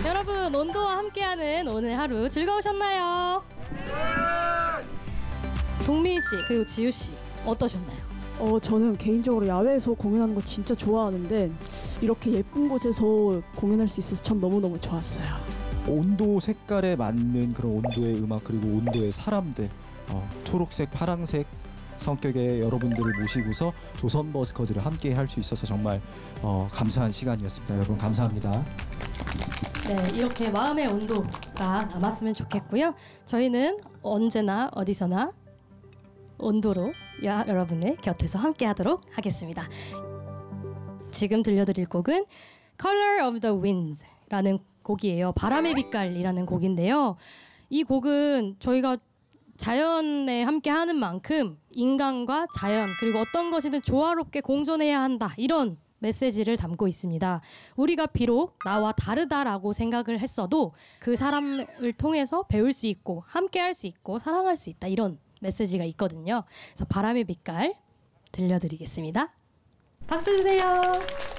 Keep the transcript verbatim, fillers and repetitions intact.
여러분, 온도와 함께하는 오늘 하루 즐거우셨나요? 동민 씨 그리고 지우 씨 어떠셨나요? 어, 저는 개인적으로 야외에서 공연하는 거 진짜 좋아하는데 이렇게 예쁜 곳에서 공연할 수 있어서 참 너무너무 좋았어요. 온도 색깔에 맞는 그런 온도의 음악 그리고 온도의 사람들, 어, 초록색, 파랑색 성격의 여러분들을 모시고서 조선 버스커즈를 함께 할 수 있어서 정말 어, 감사한 시간이었습니다. 여러분 감사합니다. 네, 이렇게 마음의 온도가 남았으면 좋겠고요. 저희는 언제나 어디서나 온도로 야, 여러분의 곁에서 함께 하도록 하겠습니다. 지금 들려드릴 곡은 Color of the Wind 라는 곡이에요. 바람의 빛깔이라는 곡인데요. 이 곡은 저희가 자연에 함께 하는 만큼 인간과 자연 그리고 어떤 것이든 조화롭게 공존해야 한다 이런 메시지를 담고 있습니다. 우리가 비록 나와 다르다라고 생각을 했어도 그 사람을 통해서 배울 수 있고 함께 할 수 있고 사랑할 수 있다 이런 메시지가 있거든요. 그래서 바람의 빛깔 들려드리겠습니다. 박수 주세요.